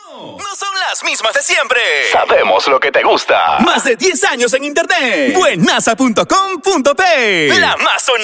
No son las mismas de siempre. Sabemos lo que te gusta. Más de 10 años en internet. Buenaza.com.p. La más sonada.